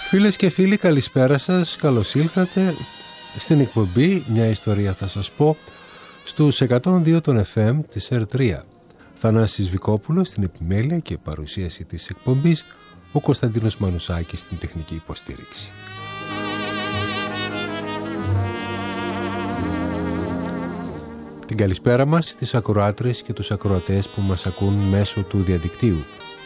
Φίλες και φίλοι, καλησπέρα σας, καλώς ήλθατε στην εκπομπή «Μια ιστορία θα σας πω» στους 102 των FM της R3. Θανάσης Βικόπουλος στην επιμέλεια και παρουσίαση της εκπομπής, ο Κωνσταντίνος Μανουσάκης στην τεχνική υποστήριξη. Την καλησπέρα μας στις ακροάτρες και τους ακροατές που μας ακούν μέσω του διαδικτύου.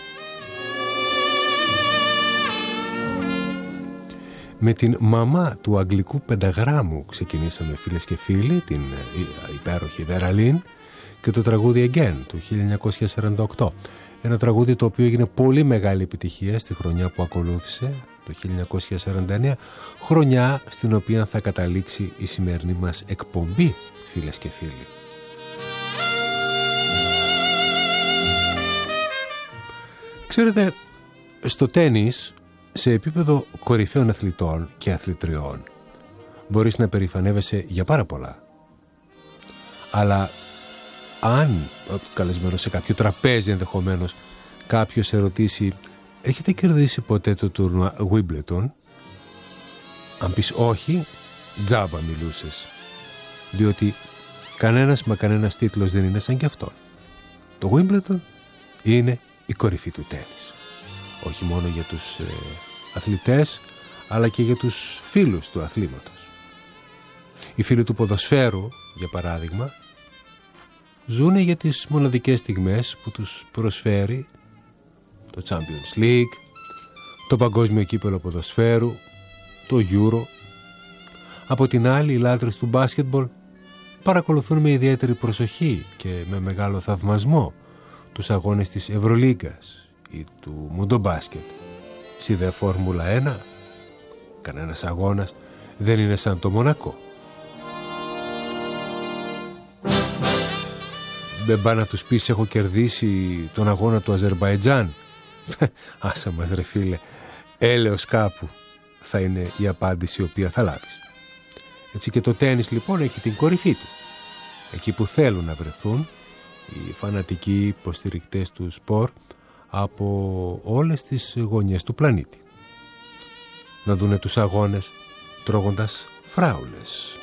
Με την μαμά του αγγλικού πενταγράμμου ξεκινήσαμε, φίλες και φίλοι, την υπέροχη Βεραλίν και το τραγούδι Again του 1948. Ένα τραγούδι το οποίο έγινε πολύ μεγάλη επιτυχία στη χρονιά που ακολούθησε, το 1949, χρονιά στην οποία θα καταλήξει η σημερινή μας εκπομπή, φίλες και φίλοι. Ξέρετε, στο τένις, σε επίπεδο κορυφαίων αθλητών και αθλητριών, μπορείς να περηφανεύεσαι για πάρα πολλά. Αλλά αν, καλεσμένο σε κάποιο τραπέζι ενδεχομένως, κάποιος σε ρωτήσει «Έχετε κερδίσει ποτέ το τουρνουά Wimbledon?» Αν πεις όχι, τζάμπα μιλούσες. Διότι κανένας τίτλος δεν είναι σαν κι αυτόν. Το Wimbledon είναι η κορυφή του τένις. Όχι μόνο για τους αθλητές, αλλά και για τους φίλους του αθλήματος. Οι φίλοι του ποδοσφαίρου, για παράδειγμα, ζουνε για τις μοναδικές στιγμές που τους προσφέρει το Champions League, το Παγκόσμιο Κύπελλο Ποδοσφαίρου, το Euro. Από την άλλη, οι λάτρες του μπάσκετμπολ παρακολουθούν με ιδιαίτερη προσοχή και με μεγάλο θαυμασμό τους αγώνες της Ευρωλίγκας ή του Μουντομπάσκετ. Στη δε Φόρμουλα 1, κανένας αγώνας δεν είναι σαν το Μονακό. Δεν πά να τους πεις έχω κερδίσει τον αγώνα του Αζερμπαϊτζάν. Άσα μας ρε φίλε, έλεος κάπου θα είναι η απάντηση η οποία θα λάβεις. Έτσι και το τένις λοιπόν έχει την κορυφή του. Εκεί που θέλουν να βρεθούν οι φανατικοί υποστηρικτές του σπορ από όλες τις γωνιές του πλανήτη. Να δούνε τους αγώνες τρώγοντας φράουλες.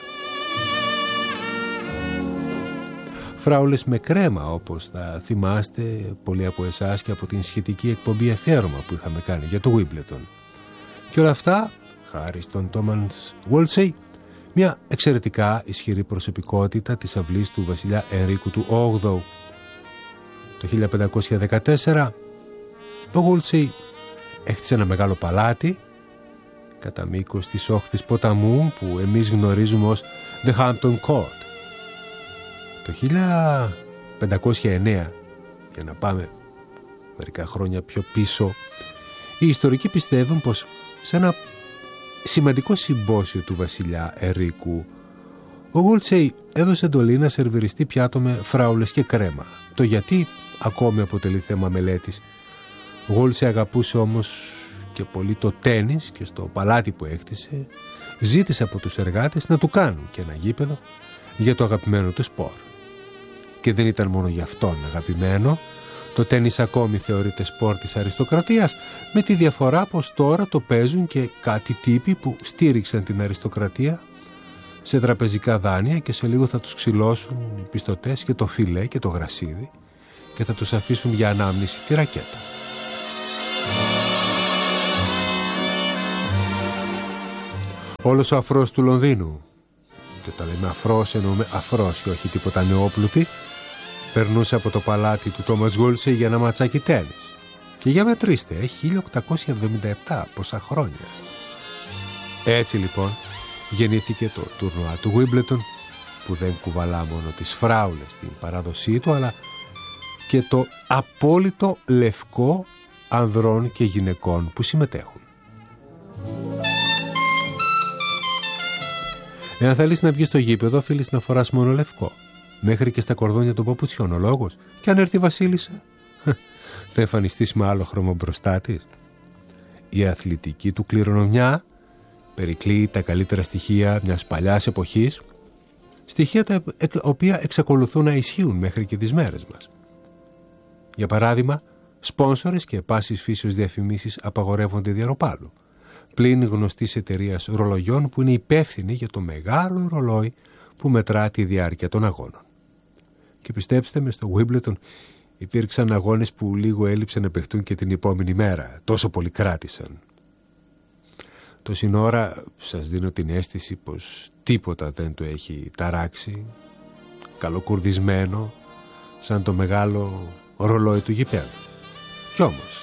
Φράουλες με κρέμα, όπως θα θυμάστε πολλοί από εσάς και από την σχετική εκπομπή αφιέρωμα που είχαμε κάνει για το Wimbledon. Και όλα αυτά χάρη στον Τόμας Γόλσεϊ, μια εξαιρετικά ισχυρή προσωπικότητα της αυλής του βασιλιά Ενρίκου του 8ου. Το 1514 ο Γόλσεϊ έχτισε ένα μεγάλο παλάτι κατά μήκος της όχθης ποταμού που εμείς γνωρίζουμε ως The Hampton Court. Το 1509, για να πάμε μερικά χρόνια πιο πίσω, οι ιστορικοί πιστεύουν πως σε ένα σημαντικό συμπόσιο του βασιλιά Ενρίκου ο Γόλσεϊ έδωσε εντολή να σερβιριστεί πιάτο με φράουλες και κρέμα. Το γιατί ακόμη αποτελεί θέμα μελέτης. Ο Γόλσεϊ αγαπούσε όμως και πολύ το τένις και στο παλάτι που έκτισε ζήτησε από τους εργάτες να του κάνουν και ένα γήπεδο για το αγαπημένο του σπορ. Και δεν ήταν μόνο για αυτόν αγαπημένο. Το τένις ακόμη θεωρείται σπορ της αριστοκρατίας, με τη διαφορά πως τώρα το παίζουν και κάτι τύποι που στήριξαν την αριστοκρατία σε τραπεζικά δάνεια και σε λίγο θα τους ξυλώσουν οι πιστωτές και το φιλέ και το γρασίδι και θα τους αφήσουν για ανάμνηση τη ρακέτα. Όλος ο αφρός του Λονδίνου, και όταν λέμε αφρός εννοούμε αφρός και όχι τίποτα νεόπλουτη, περνούσε από το παλάτι του Τόμας Γόλσεϊ για ένα ματσάκι τένις. Και για μετρήστε, 1877, πόσα χρόνια. Έτσι λοιπόν γεννήθηκε το τουρνουά του Wimbledon, που δεν κουβαλά μόνο τις φράουλες στην παράδοσή του, αλλά και το απόλυτο λευκό ανδρών και γυναικών που συμμετέχουν. Εάν θέλεις να βγεις στο γήπεδο, οφείλεις να φοράς μόνο λευκό, μέχρι και στα κορδόνια των παπουτσιών. Ο λόγος, και αν έρθει η βασίλισσα, θα εμφανιστείς με άλλο χρώμα μπροστά της. Η αθλητική του κληρονομιά περικλεί τα καλύτερα στοιχεία μιας παλιάς εποχής, στοιχεία τα οποία εξακολουθούν να ισχύουν μέχρι και τις μέρες μας. Για παράδειγμα, σπόνσορες και πάσης φύσεως διαφημίσεις απαγορεύονται διαρροπάλου. πλην γνωστής εταιρείας ρολογιών που είναι υπεύθυνη για το μεγάλο ρολόι που μετρά τη διάρκεια των αγώνων. Και πιστέψτε με, στο Wimbledon υπήρξαν αγώνες που λίγο έλειψαν να παιχτούν και την επόμενη μέρα, τόσο πολύ κράτησαν. Τόση ώρα σας δίνω την αίσθηση πως τίποτα δεν το έχει ταράξει, καλοκουρδισμένο σαν το μεγάλο ρολόι του γηπέδου. Κι όμως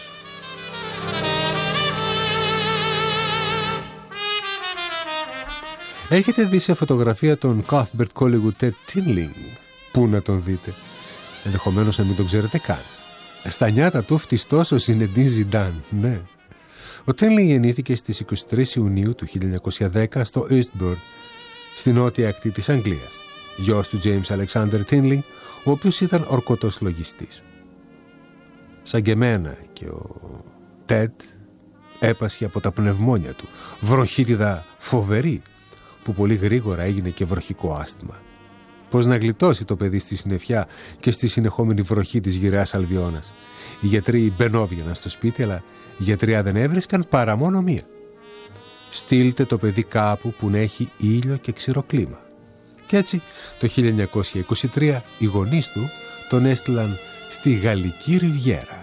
έχετε δει σε φωτογραφία τον Cuthbert Collingwood Ted Tinling? Πού να τον δείτε? Ενδεχομένως να μην τον ξέρετε καν. Στα νιάτα του φτιστός ο Ζινεντίν Ζιντάν, ναι. Ο Tinling γεννήθηκε στις 23 Ιουνίου του 1910 στο Eastbourne, στη νότια ακτή της Αγγλίας. Γιος του James Alexander Tinling, ο οποίος ήταν ορκωτός λογιστής. Σαν και εμένα και ο Ted έπασχε από τα πνευμόνια του, βροχίτιδα φοβερή, που πολύ γρήγορα έγινε και βροχικό άσθημα. Πώς να γλιτώσει το παιδί στη συννεφιά και στη συνεχόμενη βροχή της γυραιάς Αλβιώνας? Οι γιατροί μπαινόβγαιναν στο σπίτι, αλλά γιατριά δεν έβρισκαν παρά μόνο μία. Στείλτε το παιδί κάπου που να έχει ήλιο και ξηροκλίμα. Κι έτσι το 1923 οι γονείς του τον έστειλαν στη Γαλλική Ριβιέρα.